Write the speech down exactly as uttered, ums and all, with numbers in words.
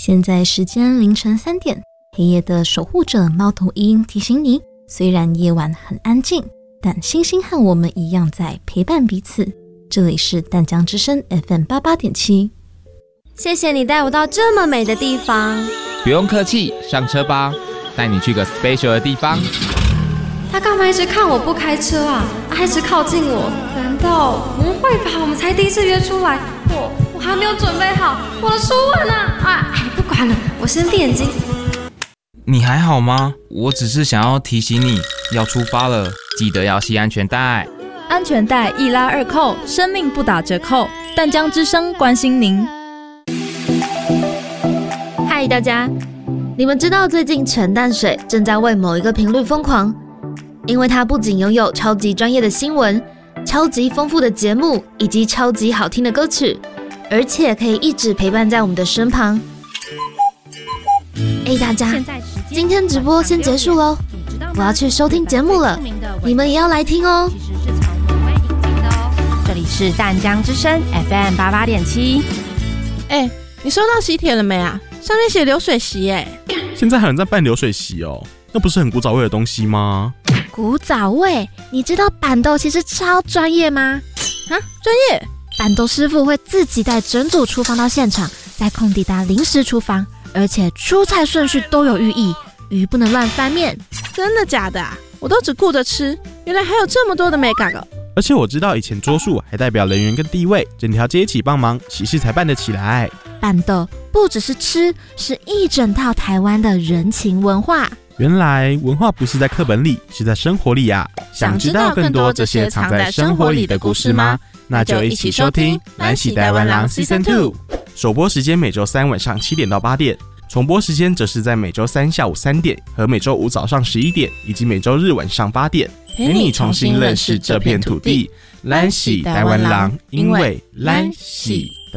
现在时间凌晨三点，黑夜的守护者猫头鹰提醒你，虽然夜晚很安静，但星星和我们一样在陪伴彼此。这里是淡江之声 F M 八十八点七。 谢谢你带我到这么美的地方。 不用客气，上车吧，带你去个 special 的地方。 他干嘛一直看我不开车啊？他一直靠近我，难道不会吧？我们才第一次约出来，我我还没有准备好我的书文呢、啊！啊，哎，不管了，我先闭眼睛。 你还好吗？我只是想要提醒你，要出发了，记得要系安全带。 安全带一拉二扣，生命不打折扣。淡江之声关心您。 嗨，大家，你们知道最近陈淡水正在为某一个频率疯狂？因为它不仅拥有超级专业的新闻、超级丰富的节目以及超级好听的歌曲，而且可以一直陪伴在我们的身旁。哎，大家，今天直播先结束咯，我要去收听节目了，你们也要来听哦。 这里是淡江之声 F M 八十八点七。 哎，你收到喜帖了没啊？上面写流水席哎。 现在还有人在办流水席哦，那不是很古早味的东西吗？ 古早味？你知道板豆其实超专业吗？ 啊，专业？ 板豆师傅会自己带整组厨房到现场，在空地搭临时厨房，而且出菜顺序都有寓意，鱼不能乱翻面。 真的假的啊？我都只顾着吃，原来还有这么多的美感哦。 而且我知道以前桌数还代表人员跟地位，整条街一起帮忙，喜事才办得起来。 板豆不只是吃，是一整套台湾的人情文化。 原来文化不是在课本里，是在生活里啊！想知道更多这些藏在生活里的故事吗？那就一起收听《咱是台湾人 Season 二》。首播时间每周三晚上七点到八点，重播时间则是在每周三下午三点和每周五早上十一点，以及每周日晚上八点，陪你重新认识这片土地。咱是台湾人，因为咱是